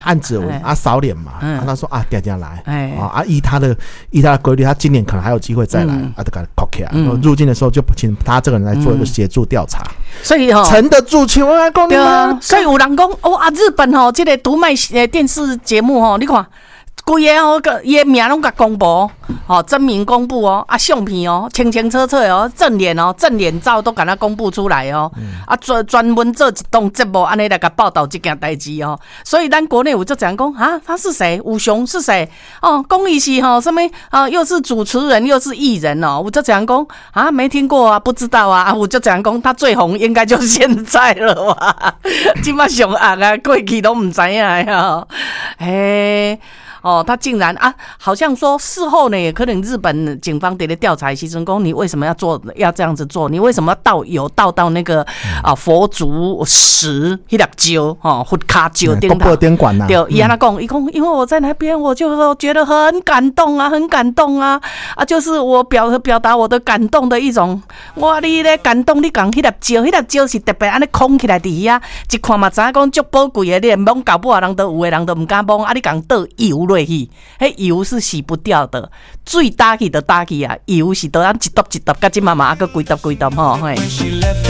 按指纹扫脸嘛，他说啊，点来，依他的规律，他今年可能还有机会再来，就给他扣起来。入境的时候就请他这个人来做一个协助调查， 所以沉得住气。我来讲你吗？ 所以有人讲日本这个读卖电视节目你看。规个伊的名拢甲公布真名公布相片清清楚楚正脸照都甲他公布出来专门做一档节目安尼来甲报道这件代志所以咱国内有就讲他是谁？武雄是谁？讲伊是什么又是主持人又是艺人我就讲没听过不知道我就讲他最红应该就是现在了吧？现在上红过去都唔知影他竟然好像说事后呢，也可能日本警方在调查时阵讲，你为什么要这样子做？你为什么倒到那个佛祖石那粒石佛卡石顶头？对，伊安那讲，伊讲，因为我在那边，我就觉得很感动就是我表达我的感动的一种。你咧感动，你讲那粒石是特别安尼空起来伫遐，一看嘛知影讲足宝贵的，你摸到尾人都有的人都唔敢摸，你讲倒油落去，迄油是洗不掉的，水打去就打去油是倒一揼一揼，甲即妈妈还佫规揼吼嘿。